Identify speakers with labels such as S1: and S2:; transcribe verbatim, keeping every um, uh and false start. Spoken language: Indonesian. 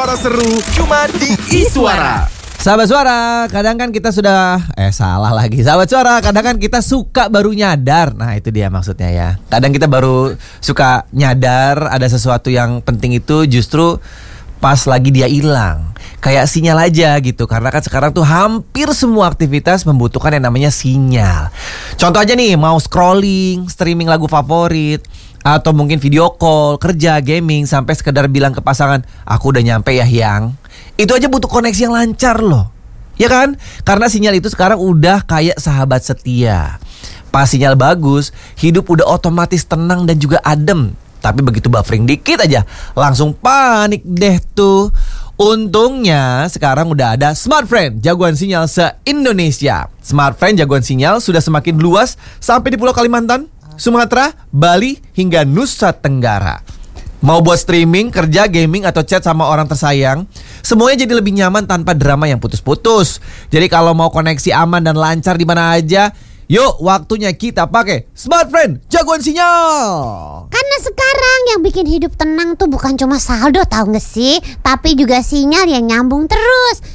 S1: suara seru cuma di Iswara.
S2: Sahabat Suara, kadang kan kita sudah Eh salah lagi Sahabat Suara, kadang kan kita suka baru nyadar. Nah itu dia maksudnya ya. Kadang kita baru suka nyadar ada sesuatu yang penting itu justru pas lagi dia hilang. Kayak sinyal aja gitu. Karena kan sekarang tuh hampir semua aktivitas membutuhkan yang namanya sinyal. Contoh aja nih, mau scrolling, streaming lagu favorit, atau mungkin video call, kerja, gaming, sampai sekedar bilang ke pasangan, aku udah nyampe ya Hyang. Itu aja butuh koneksi yang lancar loh. Ya kan? Karena sinyal itu sekarang udah kayak sahabat setia. Pas sinyal bagus, hidup udah otomatis tenang dan juga adem. Tapi begitu buffering dikit aja, langsung panik deh tuh. Untungnya sekarang udah ada Smartfren, jagoan sinyal se-Indonesia. Smartfren jagoan sinyal sudah semakin luas sampai di Pulau Kalimantan, Sumatera, Bali, hingga Nusa Tenggara. Mau buat streaming, kerja, gaming, atau chat sama orang tersayang, semuanya jadi lebih nyaman tanpa drama yang putus-putus. Jadi kalau mau koneksi aman dan lancar di mana aja, yuk waktunya kita pakai Smartfren, jagoan sinyal.
S3: Karena sekarang yang bikin hidup tenang tuh bukan cuma saldo, tahu gak sih? Tapi juga sinyal yang nyambung terus.